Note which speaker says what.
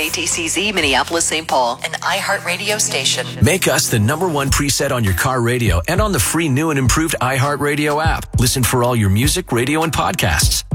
Speaker 1: KTCZ Minneapolis St. Paul, an iHeartRadio station.
Speaker 2: Make us the #1 preset on your car radio and on the free new and improved iHeartRadio app. Listen for all your music, radio, and podcasts.